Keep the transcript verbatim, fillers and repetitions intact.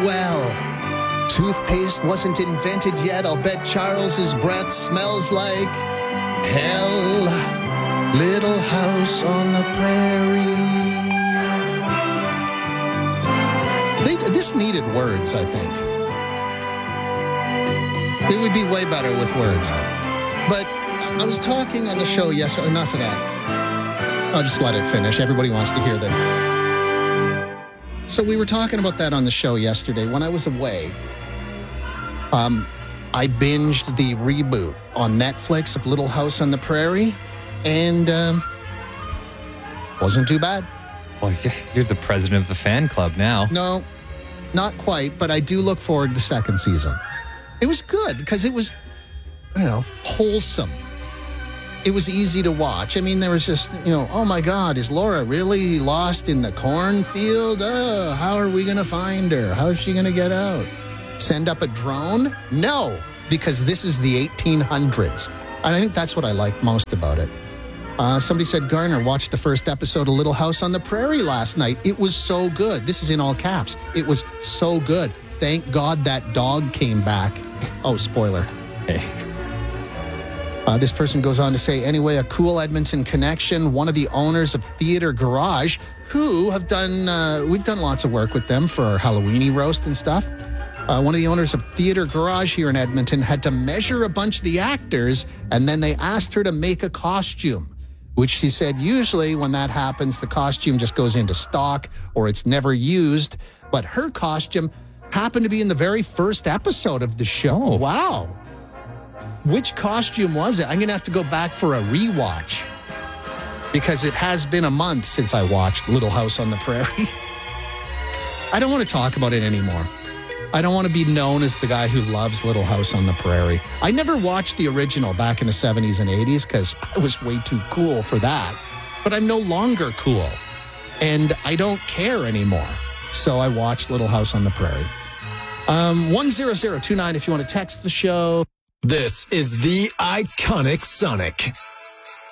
well. Toothpaste wasn't invented yet. I'll bet Charles's breath smells like hell. Little House on the Prairie. They, this needed words, I think. It would be way better with words. But I was talking on the show yesterday. Enough of that. I'll just let it finish. Everybody wants to hear that. So we were talking about that on the show yesterday. When I was away, um, I binged the reboot on Netflix of Little House on the Prairie, and um, wasn't too bad. Well, you're the president of the fan club now. No, not quite, but I do look forward to the second season. It was good because it was, I don't know, wholesome. It was easy to watch. I mean, there was just, you know, oh my God, is Laura really lost in the cornfield? Oh, how are we going to find her? How is she going to get out? Send up a drone? No, because this is the eighteen hundreds. And I think that's what I like most about it. Uh, somebody said, Garner watched the first episode of Little House on the Prairie last night. It was so good. This is in all caps. It was so good. Thank God that dog came back. Oh, spoiler. Hey. Uh, this person goes on to say, anyway, a cool Edmonton connection, one of the owners of Theatre Garage, who have done, uh, we've done lots of work with them for our Halloweeny roast and stuff. Uh, one of the owners of Theatre Garage here in Edmonton had to measure a bunch of the actors, and then they asked her to make a costume, which she said usually when that happens, the costume just goes into stock or it's never used. But her costume happened to be in the very first episode of the show. Oh. Wow. Which costume was it? I'm going to have to go back for a rewatch because it has been a month since I watched Little House on the Prairie. I don't want to talk about it anymore. I don't want to be known as the guy who loves Little House on the Prairie. I never watched the original back in the seventies and eighties because I was way too cool for that. But I'm no longer cool, and I don't care anymore. So I watched Little House on the Prairie. Um, one zero zero two nine if you want to text the show. This is the Iconic Sonic.